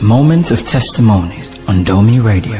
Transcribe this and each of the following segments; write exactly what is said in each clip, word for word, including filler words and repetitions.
Moment of Testimonies on Domi Radio.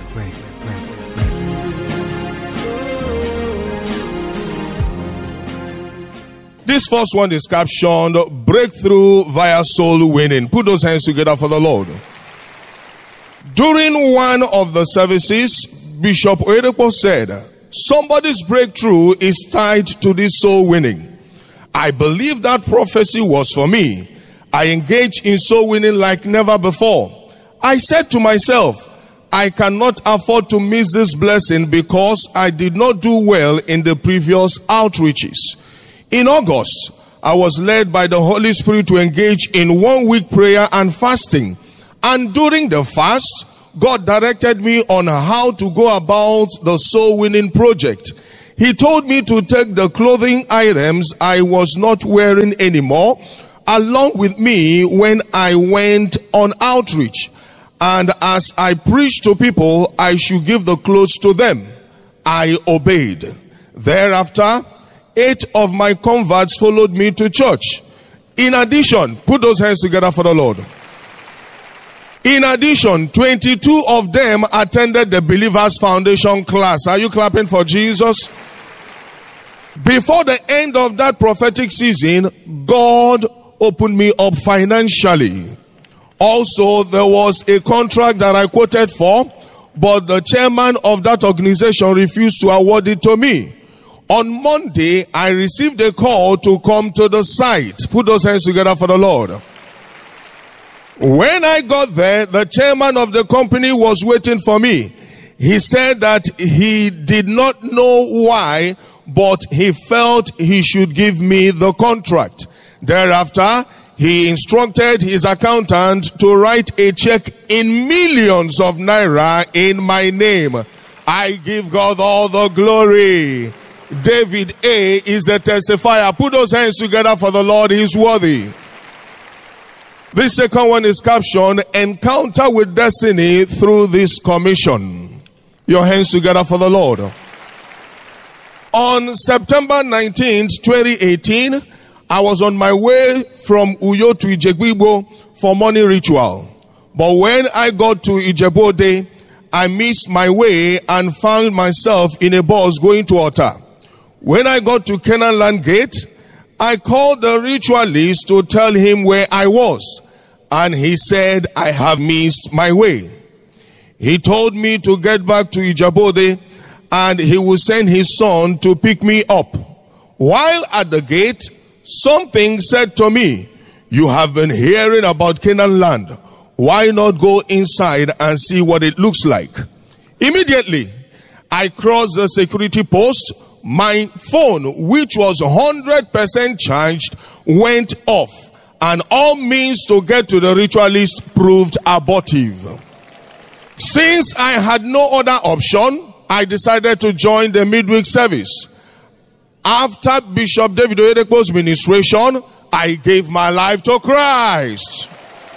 This first one is captioned Breakthrough via Soul Winning. Put those hands together for the Lord. During one of the services, Bishop Oyedepo said, somebody's breakthrough is tied to this soul winning. I believe that prophecy was for me. I engaged in soul winning like never before. I said to myself, I cannot afford to miss this blessing because I did not do well in the previous outreaches. In August, I was led by the Holy Spirit to engage in one week prayer and fasting. And during the fast, God directed me on how to go about the soul winning project. He told me to take the clothing items I was not wearing anymore along with me when I went on outreach. And as I preached to people, I should give the clothes to them. I obeyed. Thereafter, eight of my converts followed me to church. In addition, put those hands together for the Lord. In addition, twenty-two of them attended the Believers Foundation class. Are you clapping for Jesus? Before the end of that prophetic season, God opened me up financially. Also, there was a contract that I quoted for, but the chairman of that organization refused to award it to me. On Monday, I received a call to come to the site. Put those hands together for the Lord. When I got there, the chairman of the company was waiting for me. He said that he did not know why, but he felt he should give me the contract. Thereafter, he instructed his accountant to write a check in millions of naira in my name. I give God all the glory. David A. is the testifier. Put those hands together for the Lord. He is worthy. This second one is captioned Encounter with Destiny through this commission. Your hands together for the Lord. On September nineteenth, twenty eighteen, I was on my way from Uyo to Ijebu for morning ritual. But when I got to Ijebu, I missed my way and found myself in a bus going to Ota. When I got to Canaan Land Gate, I called the ritualist to tell him where I was. And he said, I have missed my way. He told me to get back to Ijabode and he will send his son to pick me up. While at the gate, something said to me, you have been hearing about Canaan land. Why not go inside and see what it looks like? Immediately, I crossed the security post. My phone, which was one hundred percent charged, went off. And all means to get to the ritualist proved abortive. Since I had no other option, I decided to join the midweek service. After Bishop David Oyedepo's ministration, I gave my life to Christ.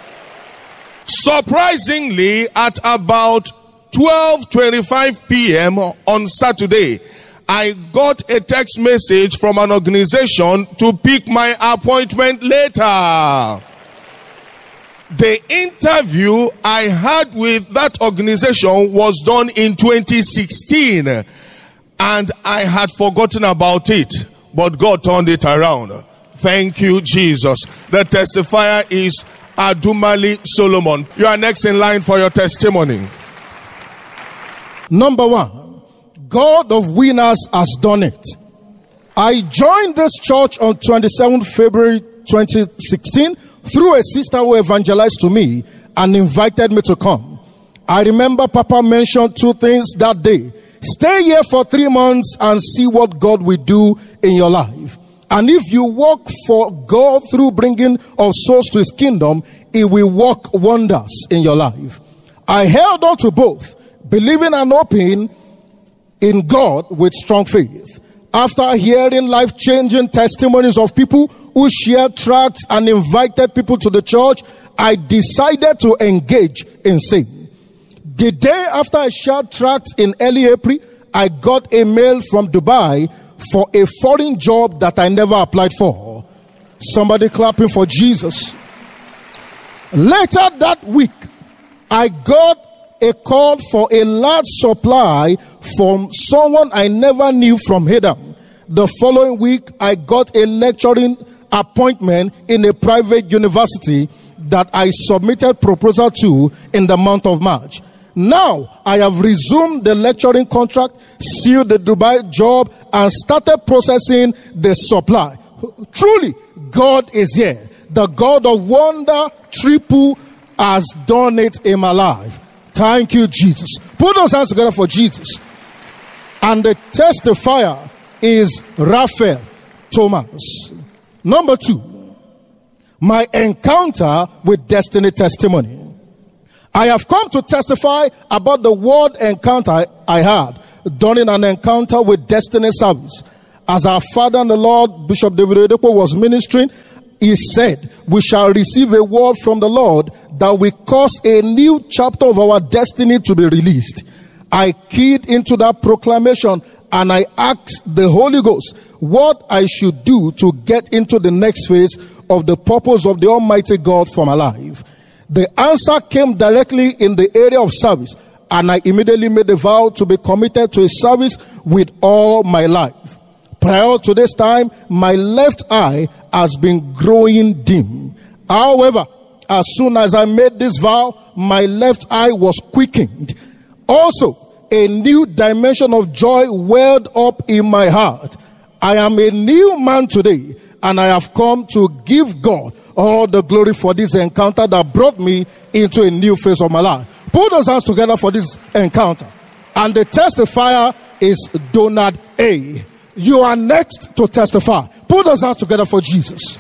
Surprisingly, at about twelve twenty-five p.m. on Saturday, I got a text message from an organization to pick my appointment later. The interview I had with that organization was done in twenty sixteen, and I had forgotten about it, but God turned it around. Thank you, Jesus. The testifier is Adumali Solomon. You are next in line for your testimony. Number one, God of winners has done it. I joined this church on twenty-seventh of February twenty sixteen through a sister who evangelized to me and invited me to come. I remember Papa mentioned two things that day. Stay here for three months and see what God will do in your life. And if you work for God through bringing of souls to his kingdom, he will work wonders in your life. I held on to both, believing and hoping in God with strong faith. After hearing life-changing testimonies of people who shared tracts and invited people to the church, I decided to engage in same. The day after I shared tracts in early April, I got a mail from Dubai for a foreign job that I never applied for. Somebody clapping for Jesus. Later that week, I got a call for a large supply from someone I never knew from Hedam. The following week, I got a lecturing appointment in a private university that I submitted proposal to in the month of March. Now, I have resumed the lecturing contract, sealed the Dubai job, and started processing the supply. Truly, God is here. The God of wonder, triple, has done it in my life. Thank you, Jesus. Put those hands together for Jesus. And the testifier is Raphael Thomas. Number two, my encounter with destiny testimony. I have come to testify about the word encounter I had during an encounter with destiny service. As our father and the Lord, Bishop David Oyedepo, was ministering, he said, we shall receive a word from the Lord that will cause a new chapter of our destiny to be released. I keyed into that proclamation and I asked the Holy Ghost what I should do to get into the next phase of the purpose of the Almighty God for my life. The answer came directly in the area of service, and I immediately made a vow to be committed to a service with all my life. Prior to this time, my left eye has been growing dim. However, as soon as I made this vow, my left eye was quickened. Also, a new dimension of joy welled up in my heart. I am a new man today, and I have come to give God all the glory for this encounter that brought me into a new phase of my life. Put those hands together for this encounter. And the testifier is Donald A. You are next to testify. Put those hands together for Jesus.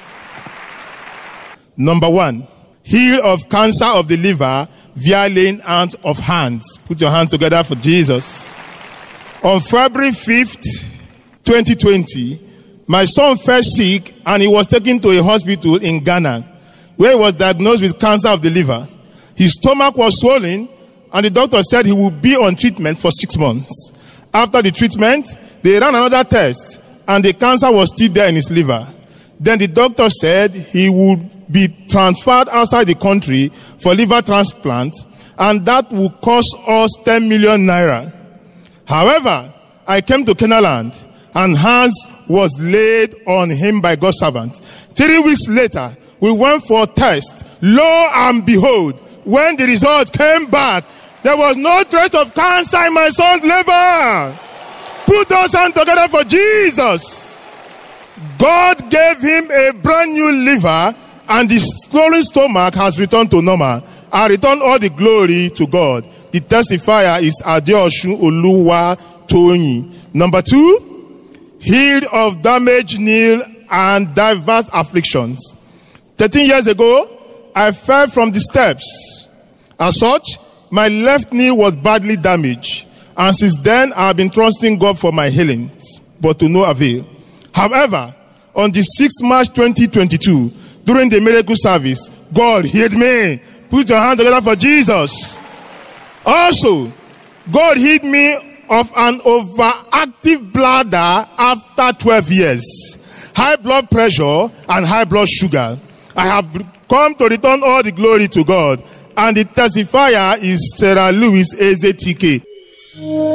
Number one, healed of cancer of the liver via laying hands of hands. Put your hands together for Jesus. On February fifth, twenty twenty, my son fell sick and he was taken to a hospital in Ghana where he was diagnosed with cancer of the liver. His stomach was swollen and the doctor said he would be on treatment for six months. After the treatment, they ran another test and the cancer was still there in his liver. Then the doctor said he would be transferred outside the country for liver transplant, and that would cost us ten million naira. However, I came to Kenaland and hands was laid on him by God's servant. Three weeks later, we went for a test. Lo and behold, when the result came back, there was no trace of cancer in my son's liver. Put those hands together for Jesus. God gave him a brand new liver, and the swollen stomach has returned to normal. I return all the glory to God. The testifier is Adeosun Oluwa Toyin. Number two, healed of damaged knee and diverse afflictions. thirteen years ago, I fell from the steps. As such, my left knee was badly damaged. And since then, I have been trusting God for my healings, but to no avail. However, on the sixth of March twenty twenty-two, during the miracle service, God healed me. Put your hands together for Jesus. Also, God healed me of an overactive bladder after twelve years, high blood pressure and high blood sugar. I have come to return all the glory to God, and the testifier is Sarah Louis Eze T K.